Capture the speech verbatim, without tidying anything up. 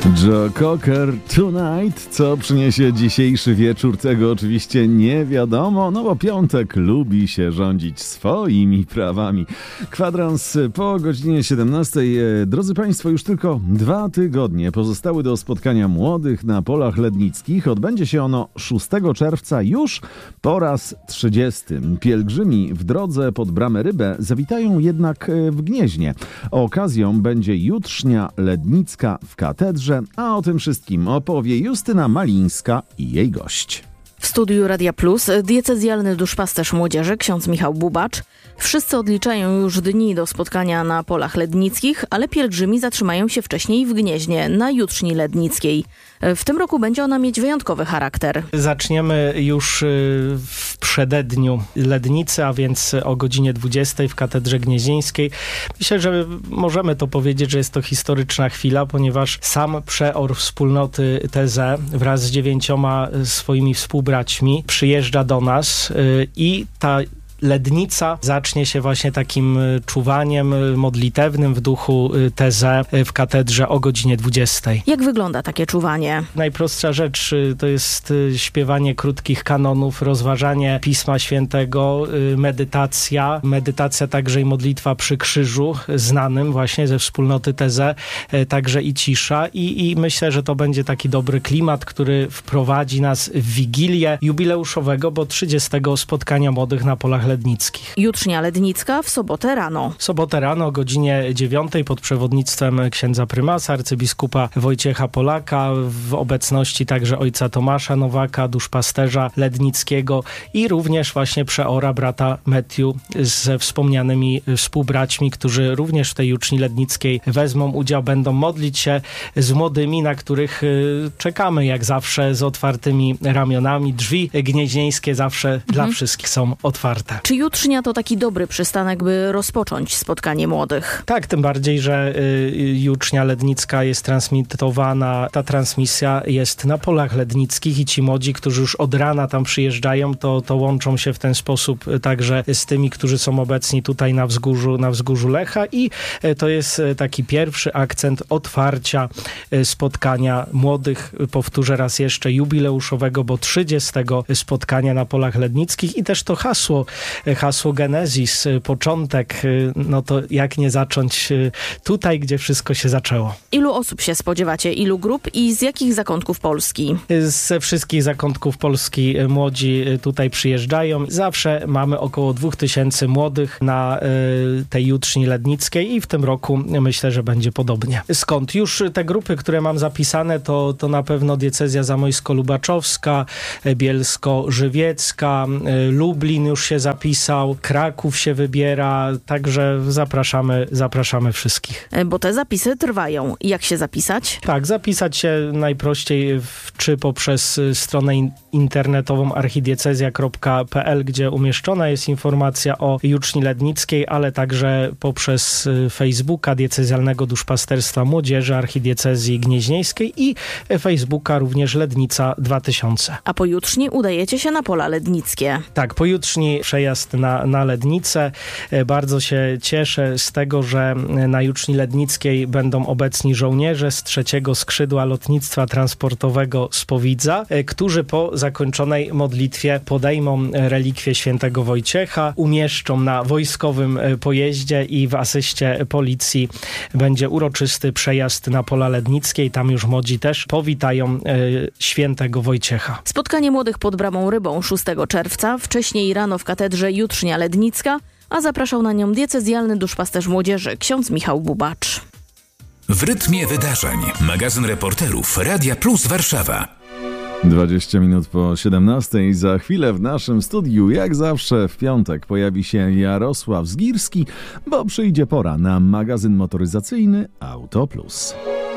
Joe Cocker, Tonight. Co przyniesie dzisiejszy wieczór, tego oczywiście nie wiadomo, no bo piątek lubi się rządzić swoimi prawami. Kwadrans po godzinie siedemnastej. Drodzy Państwo, już tylko dwa tygodnie pozostały do spotkania młodych na polach lednickich. Odbędzie się ono szóstego czerwca już po raz trzydziesty. Pielgrzymi w drodze pod Bramę Rybę zawitają jednak w Gnieźnie. Okazją będzie jutrznia lednicka w katedrze, a o tym wszystkim opowie Justyna Malińska i jej gość. W studiu Radia Plus diecezjalny duszpasterz młodzieży ksiądz Michał Bubacz. Wszyscy odliczają już dni do spotkania na polach lednickich, ale pielgrzymi zatrzymają się wcześniej w Gnieźnie na jutrzni lednickiej. W tym roku będzie ona mieć wyjątkowy charakter. Zaczniemy już w przededniu Lednicy, a więc o godzinie dwudziestej w Katedrze Gnieźnieńskiej. Myślę, że możemy to powiedzieć, że jest to historyczna chwila, ponieważ sam przeor wspólnoty T Z wraz z dziewięcioma swoimi współbraćmi przyjeżdża do nas i ta Lednica zacznie się właśnie takim czuwaniem modlitewnym w duchu T Z w katedrze o godzinie dwudziestej. Jak wygląda takie czuwanie? Najprostsza rzecz to jest śpiewanie krótkich kanonów, rozważanie Pisma Świętego, medytacja, medytacja także i modlitwa przy krzyżu, znanym właśnie ze wspólnoty T Z, także i cisza i, i myślę, że to będzie taki dobry klimat, który wprowadzi nas w Wigilię jubileuszowego, bo trzydziestego spotkania młodych na polach lednickich. Jutrznia lednicka w sobotę rano. W sobotę rano o godzinie dziewiątej pod przewodnictwem księdza prymasa, arcybiskupa Wojciecha Polaka, w obecności także ojca Tomasza Nowaka, duszpasterza lednickiego i również właśnie przeora brata Matthew ze wspomnianymi współbraćmi, którzy również w tej juczni lednickiej wezmą udział, będą modlić się z młodymi, na których czekamy jak zawsze z otwartymi ramionami. Drzwi gnieźnieńskie zawsze mhm. dla wszystkich są otwarte. Czy jutrznia to taki dobry przystanek, by rozpocząć spotkanie młodych? Tak, tym bardziej, że y, jutrznia lednicka jest transmitowana. Ta transmisja jest na polach lednickich i ci młodzi, którzy już od rana tam przyjeżdżają, to, to łączą się w ten sposób także z tymi, którzy są obecni tutaj na wzgórzu, na wzgórzu Lecha i y, to jest y, taki pierwszy akcent otwarcia y, spotkania młodych, powtórzę raz jeszcze, jubileuszowego, bo trzydziestego spotkania na polach lednickich i też to hasło Hasło Genezis, początek, no to jak nie zacząć tutaj, gdzie wszystko się zaczęło. Ilu osób się spodziewacie? Ilu grup i z jakich zakątków Polski? Ze wszystkich zakątków Polski młodzi tutaj przyjeżdżają. Zawsze mamy około dwóch tysięcy młodych na tej jutrzni lednickiej i w tym roku myślę, że będzie podobnie. Skąd? Już te grupy, które mam zapisane, to, to na pewno diecezja zamojsko-lubaczowska, bielsko-żywiecka, Lublin już się zapisał, Kraków się wybiera, także zapraszamy, zapraszamy wszystkich. Bo te zapisy trwają. Jak się zapisać? Tak, zapisać się najprościej w, czy poprzez stronę in, internetową archidiecezja kropka p l, gdzie umieszczona jest informacja o juczni lednickiej, ale także poprzez Facebooka Diecezjalnego Duszpasterstwa Młodzieży Archidiecezji Gnieźnieńskiej i Facebooka również Lednica dwa tysiące. A pojutrzni udajecie się na pola lednickie. Tak, pojutrzni przejazd na, na Lednicę. Bardzo się cieszę z tego, że na juczni lednickiej będą obecni żołnierze z trzeciego skrzydła lotnictwa transportowego z Powidza, którzy po zakończonej modlitwie podejmą relikwię świętego Wojciecha, umieszczą na wojskowym pojeździe i w asyście policji będzie uroczysty przejazd na pola lednickie i tam już młodzi też powitają świętego Wojciecha. Spotkanie młodych pod Bramą Rybą szóstego czerwca, wcześniej rano w katedrze jutrznia lednicka, a zapraszał na nią diecezjalny duszpasterz młodzieży ksiądz Michał Bubacz. W rytmie wydarzeń. Magazyn reporterów Radia Plus Warszawa. dwadzieścia minut po siedemnastej. Za chwilę w naszym studiu, jak zawsze w piątek, pojawi się Jarosław Zgirski, bo przyjdzie pora na magazyn motoryzacyjny Auto Plus.